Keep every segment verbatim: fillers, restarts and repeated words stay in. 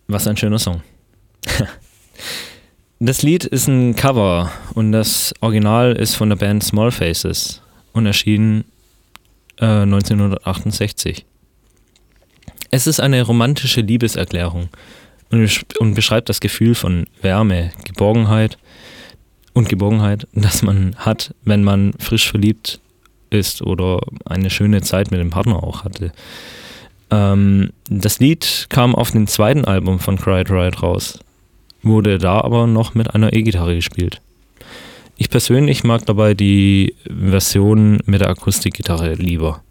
Was ein schöner Song. Das Lied ist ein Cover und das Original ist von der Band Small Faces und erschien äh, neunzehnhundertachtundsechzig. Es ist eine romantische Liebeserklärung und, und beschreibt das Gefühl von Wärme, Geborgenheit und Geborgenheit, das man hat, wenn man frisch verliebt ist oder eine schöne Zeit mit dem Partner auch hatte. Ähm, das Lied kam auf dem zweiten Album von Quiet Riot raus, wurde da aber noch mit einer E-Gitarre gespielt. Ich persönlich mag dabei die Version mit der Akustikgitarre lieber.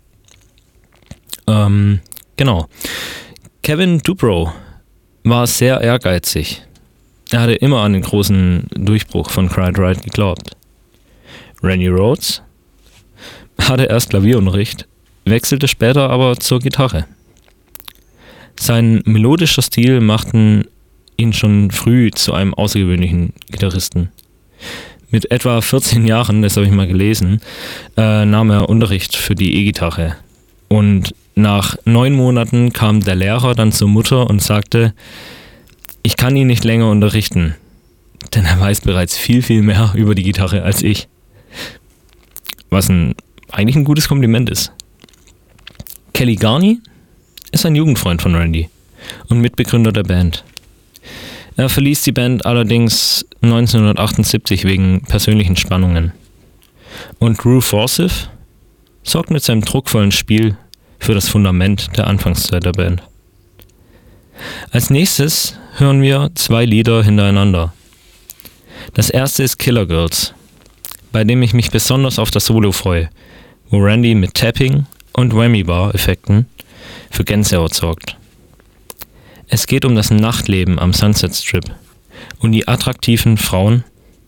Ähm, genau. Kevin Dubrow war sehr ehrgeizig. Er hatte immer an den großen Durchbruch von Quiet Riot geglaubt. Randy Rhoads hatte erst Klavierunterricht, wechselte später aber zur Gitarre. Sein melodischer Stil machten ihn schon früh zu einem außergewöhnlichen Gitarristen. Mit etwa vierzehn Jahren, das habe ich mal gelesen, äh, nahm er Unterricht für die E-Gitarre. Und nach neun Monaten kam der Lehrer dann zur Mutter und sagte, ich kann ihn nicht länger unterrichten, denn er weiß bereits viel, viel mehr über die Gitarre als ich. Was ein, eigentlich ein gutes Kompliment ist. Kelly Garni ist ein Jugendfreund von Randy und Mitbegründer der Band. Er verließ die Band allerdings neunzehnhundertachtundsiebzig wegen persönlichen Spannungen. Und Drew Forsyth sorgt mit seinem druckvollen Spiel für das Fundament der Anfangszeit der Band. Als nächstes hören wir zwei Lieder hintereinander. Das erste ist Killer Girls, bei dem ich mich besonders auf das Solo freue, wo Randy mit Tapping und Whammy-Bar-Effekten für Gänsehaut sorgt. Es geht um das Nachtleben am Sunset Strip und die attraktiven Frauen,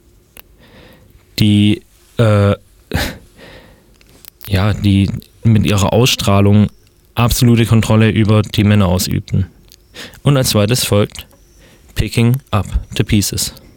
die, äh, ja, die mit ihrer Ausstrahlung absolute Kontrolle über die Männer ausübten. Und als zweites folgt Picking Up the Pieces.